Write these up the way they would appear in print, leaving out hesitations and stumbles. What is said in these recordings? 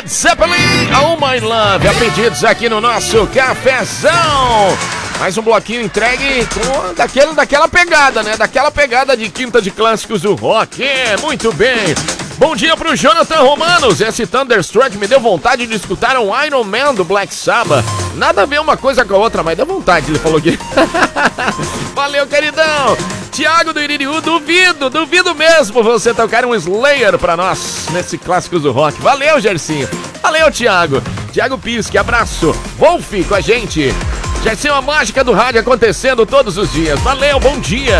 Zeppelin, Oh My Love, a pedidos aqui no nosso cafezão. Mais um bloquinho entregue com daquela pegada, né? Daquela pegada de quinta de clássicos do rock. Muito bem. Bom dia pro Jonathan Romanos. Esse Thunderstruck me deu vontade de escutar um Iron Man do Black Sabbath. Nada a ver uma coisa com a outra, mas deu vontade, ele falou aqui. Valeu, queridão. Tiago do Iririú, duvido mesmo você tocar um Slayer pra nós nesse Clássicos do Rock. Valeu, Gercinho. Valeu, Tiago. Tiago Pisque, abraço. Wolf com a gente. Gercinho, a mágica do rádio acontecendo todos os dias. Valeu, bom dia.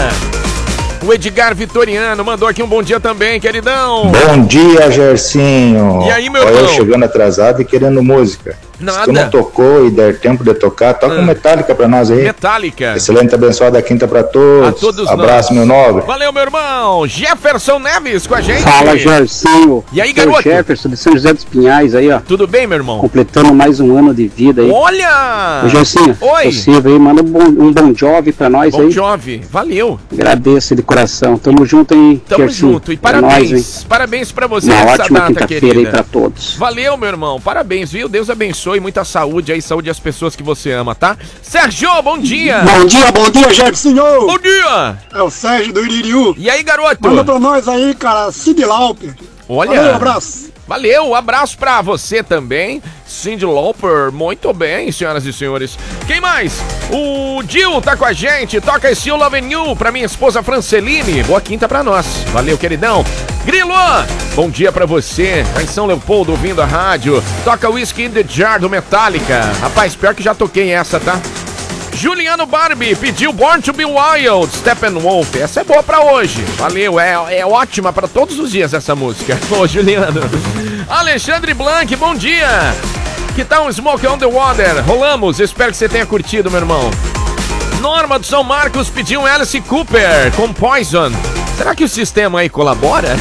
O Edgar Vitoriano mandou aqui um bom dia também, queridão. Bom dia, Gercinho. E aí, meu irmão? Olha, eu chegando atrasado e querendo música. Nada. Se tu não tocou e der tempo de tocar, toca um Metallica pra nós aí. Metallica. Excelente, abençoada quinta pra todos. A todos Abraço, nós. meu nobre. Valeu, meu irmão. Jefferson Neves com a gente. Fala, Gercinho. E aí, garoto? Jefferson de São José dos Pinhais aí, ó. Tudo bem, meu irmão? Completando mais um ano de vida aí. Olha! Ô, Gercinho, oi. possível aí, manda um Bon Jovi pra nós Bom aí. Jovi, valeu. Agradeço de coração. Tamo junto aí, Tamo Gercinho. junto. E É parabéns. nóis, Parabéns pra você uma nessa ótima data, quinta-feira aí querida. pra todos. Valeu, meu irmão. Parabéns, viu? Deus abençoe. Muita saúde aí, saúde às pessoas que você ama, tá? Sérgio, bom dia. Bom dia, Gersinho. Bom dia. É o Sérgio do Iririú. E aí, garoto? Manda pra nós aí, cara, Cyndi Lauper. Olha. Valeu, abraço. Valeu, um abraço pra você também, Cyndi Lauper, muito bem, senhoras e senhores. Quem mais? O Gil tá com a gente, toca esse You Love You pra minha esposa Franceline, boa quinta pra nós, valeu, queridão. Grilo, bom dia pra você, tá em São Leopoldo ouvindo a rádio, toca Whiskey in the Jar do Metallica, rapaz, pior que já toquei essa, tá? Juliano Barbie pediu Born to be Wild, Steppenwolf. Essa é boa pra hoje. Valeu, é ótima pra todos os dias essa música. Ô, Juliano. Alexandre Blanc, bom dia. Que tal um Smoke on the Water? Rolamos, espero que você tenha curtido, meu irmão. Norma do São Marcos pediu um Alice Cooper com Poison. Será que o sistema aí colabora?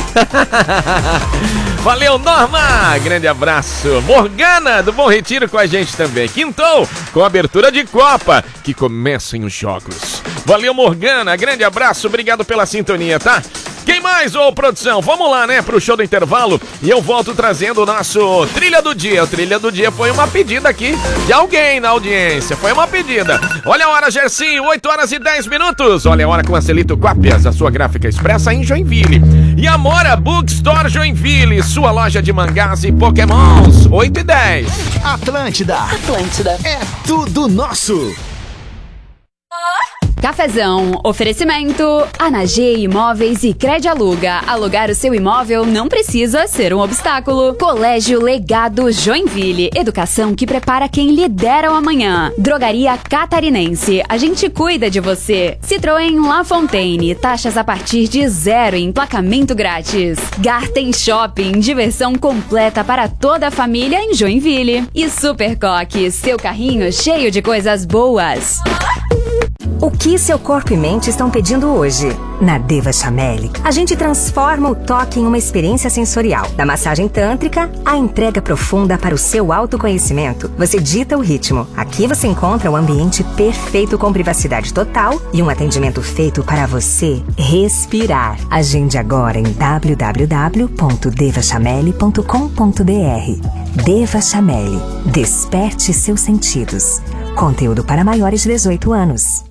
Valeu, Norma! Grande abraço. Morgana, do Bom Retiro com a gente também. Quintou, com abertura de Copa, que comecem os jogos. Valeu, Morgana. Grande abraço, obrigado pela sintonia, tá? Quem mais, ô produção? Vamos lá, né, pro show do intervalo. E eu volto trazendo o nosso Trilha do Dia. O Trilha do Dia foi uma pedida aqui de alguém na audiência. Foi uma pedida. Olha a hora, Gercinho, 8h10. Olha a hora com a Celito Cópias, a sua gráfica expressa em Joinville. E Amora Bookstore Joinville, sua loja de mangás e pokémons, 8h10. Atlântida é tudo nosso. Cafezão, oferecimento, ANAG Imóveis e Credialuga. Alugar o seu imóvel não precisa ser um obstáculo. Colégio Legado Joinville, educação que prepara quem lidera o amanhã. Drogaria Catarinense, a gente cuida de você. Citroën La Fontaine, taxas a partir de 0 e emplacamento grátis. Garten Shopping, diversão completa para toda a família em Joinville. E Supercoque, seu carrinho cheio de coisas boas. O que seu corpo e mente estão pedindo hoje? Na Deva Chameli, a gente transforma o toque em uma experiência sensorial. Da massagem tântrica, à entrega profunda para o seu autoconhecimento. Você dita o ritmo. Aqui você encontra um ambiente perfeito com privacidade total e um atendimento feito para você respirar. Agende agora em www.devachameli.com.br. Deva Chameli. Desperte seus sentidos. Conteúdo para maiores de 18 anos.